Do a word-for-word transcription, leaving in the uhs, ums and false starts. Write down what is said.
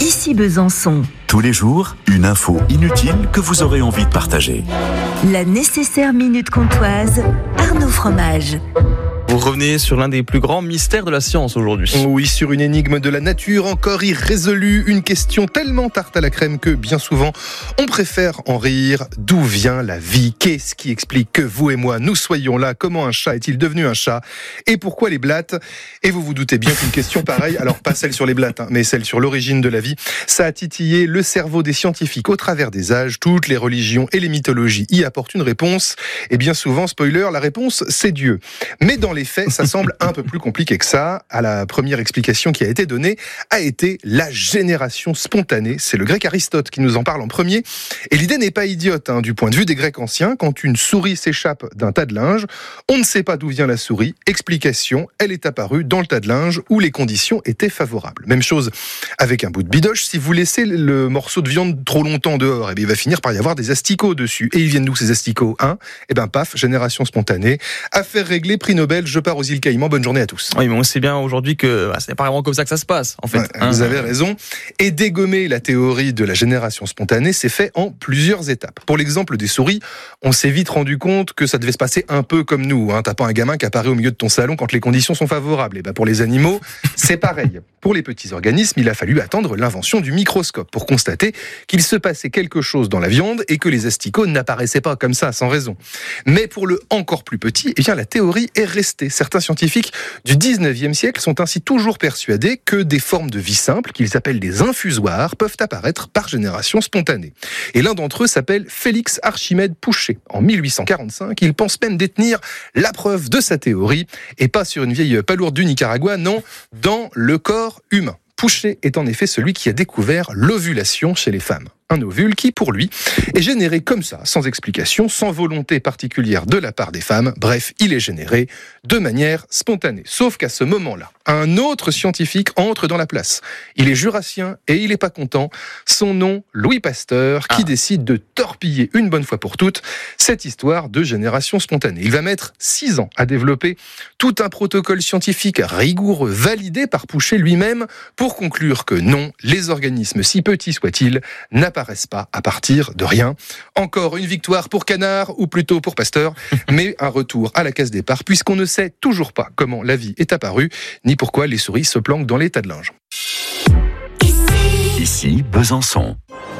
Ici Besançon. Tous les jours, une info inutile que vous aurez envie de partager. La nécessaire minute comtoise, Arnaud Fromage. Vous revenez sur l'un des plus grands mystères de la science aujourd'hui. Oui, sur une énigme de la nature encore irrésolue, une question tellement tarte à la crème que bien souvent on préfère en rire. D'où vient la vie ? Qu'est-ce qui explique que vous et moi nous soyons là ? Comment un chat est-il devenu un chat ? Et pourquoi les blattes ? Et vous vous doutez bien qu'une question pareille, alors pas celle sur les blattes, hein, mais celle sur l'origine de la vie, ça a titillé le cerveau des scientifiques au travers des âges. Toutes les religions et les mythologies y apportent une réponse. Et bien souvent, spoiler, la réponse c'est Dieu. Mais dans les faits, ça semble un peu plus compliqué que ça. À la première explication qui a été donnée a été la génération spontanée. C'est le grec Aristote qui nous en parle en premier. Et l'idée n'est pas idiote, hein, du point de vue des Grecs anciens. Quand une souris s'échappe d'un tas de linge, on ne sait pas d'où vient la souris. Explication, elle est apparue dans le tas de linge où les conditions étaient favorables. Même chose avec un bout de bidoche. Si vous laissez le morceau de viande trop longtemps dehors, eh bien, il va finir par y avoir des asticots dessus. Et ils viennent d'où ces asticots, hein ? Eh ben paf, génération spontanée. Affaire réglée, prix Nobel. Je pars aux îles Caïmans, bonne journée à tous. Oui, mais on sait bien aujourd'hui que bah, c'est pas vraiment comme ça que ça se passe, en fait. Ouais, hein, vous avez raison. Et dégommer la théorie de la génération spontanée, c'est fait en plusieurs étapes. Pour l'exemple des souris, on s'est vite rendu compte que ça devait se passer un peu comme nous. Hein. T'as pas un gamin qui apparaît au milieu de ton salon quand les conditions sont favorables. Et ben pour les animaux, c'est pareil. Pour les petits organismes, il a fallu attendre l'invention du microscope pour constater qu'il se passait quelque chose dans la viande et que les asticots n'apparaissaient pas comme ça, sans raison. Mais pour le encore plus petit, eh bien la théorie est restée. Certains scientifiques du dix-neuvième siècle sont ainsi toujours persuadés que des formes de vie simples, qu'ils appellent des infusoires, peuvent apparaître par génération spontanée. Et l'un d'entre eux s'appelle Félix Archimède Pouchet. En mille huit cent quarante-cinq, il pense même détenir la preuve de sa théorie, et pas sur une vieille palourde du Nicaragua, non, dans le corps humain. Pouchet est en effet celui qui a découvert l'ovulation chez les femmes. Un ovule qui, pour lui, est généré comme ça, sans explication, sans volonté particulière de la part des femmes. Bref, il est généré de manière spontanée. Sauf qu'à ce moment-là, un autre scientifique entre dans la place. Il est jurassien et il n'est pas content. Son nom, Louis Pasteur, qui ah. décide de torpiller une bonne fois pour toutes cette histoire de génération spontanée. Il va mettre six ans à développer tout un protocole scientifique rigoureux, validé par Pouchet lui-même, pour conclure que non, les organismes, si petits soient-ils, n'apparaissent pas à partir de rien. Encore une victoire pour Canard, ou plutôt pour Pasteur, mais un retour à la case départ, puisqu'on ne sait toujours pas comment la vie est apparue, ni pourquoi les souris se planquent dans les tas de linge. Ici Besançon.